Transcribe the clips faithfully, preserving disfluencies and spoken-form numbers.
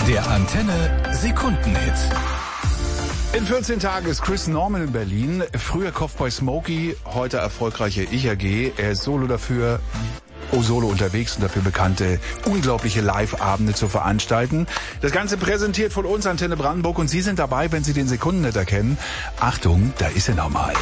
Der Antenne Sekundenhit. In vierzehn Tagen ist Chris Norman in Berlin. Früher Kopfboy Smokey, heute erfolgreiche Ich A G. Er ist solo dafür, oh solo unterwegs und dafür bekannte unglaubliche Live-Abende zu veranstalten. Das Ganze präsentiert von uns Antenne Brandenburg und Sie sind dabei, wenn Sie den Sekundenhit erkennen. Achtung, da ist er nochmal.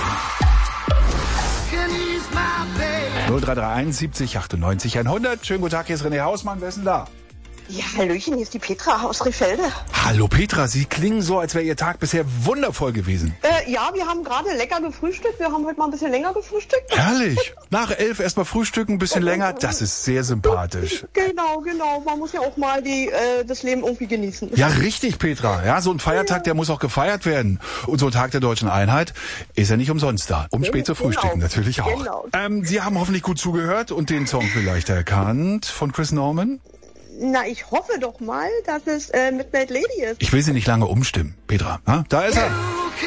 null drei drei eins siebzig achtundneunzig hundert. Schönen guten Tag, hier ist René Hausmann. Wer ist denn da? Ja, Hallöchen, hier ist die Petra aus Rehfelde. Hallo Petra, Sie klingen so, als wäre Ihr Tag bisher wundervoll gewesen. Äh, ja, wir haben gerade lecker gefrühstückt. Wir haben heute mal ein bisschen länger gefrühstückt. Herrlich. Nach elf erstmal frühstücken, ein bisschen länger. Das ist sehr sympathisch. Genau, genau. Man muss ja auch mal die, äh, das Leben irgendwie genießen. Ja, richtig, Petra. Ja, so ein Feiertag, der muss auch gefeiert werden. Und so ein Tag der deutschen Einheit ist ja nicht umsonst da. Um spät zu frühstücken genau. natürlich auch. Genau. Ähm, Sie haben hoffentlich gut zugehört und den Song vielleicht erkannt von Chris Norman. Na, ich hoffe doch mal, dass es äh, Midnight Lady ist. Ich will Sie nicht lange umstimmen, Petra. Ha? Da ist er.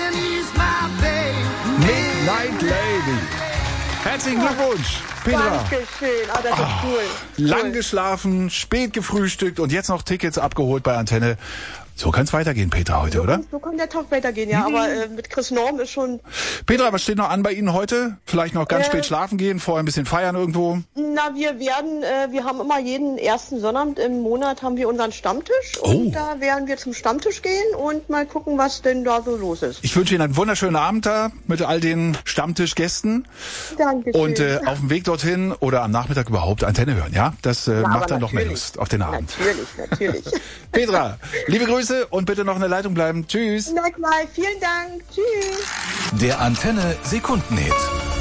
Midnight Lady. Herzlichen Glückwunsch, Petra. Dankeschön. Ah, das ist Ah, cool. Lang cool. geschlafen, spät gefrühstückt und jetzt noch Tickets abgeholt bei Antenne. So kann es weitergehen, Petra, heute, so oder? Kann, so kann der Tag weitergehen, ja. Hm. Aber äh, mit Chris Norm ist schon... Petra, was steht noch an bei Ihnen heute? Vielleicht noch ganz Äh, spät schlafen gehen, vorher ein bisschen feiern irgendwo? Na, wir werden, äh, wir haben immer jeden ersten Sonnabend im Monat haben wir unseren Stammtisch. Oh. Und da werden wir zum Stammtisch gehen und mal gucken, was denn da so los ist. Ich wünsche Ihnen einen wunderschönen Abend da mit all den Stammtischgästen. Dankeschön. Und äh, auf dem Weg dorthin oder am Nachmittag überhaupt Antenne hören, ja? Das äh, Ja, macht aber dann noch mehr natürlich. Lust auf den Abend. Natürlich, natürlich. Petra, liebe Grüße und bitte noch in der Leitung bleiben. Tschüss. Na klar, vielen Dank. Tschüss. Der Antenne Sekundenhit.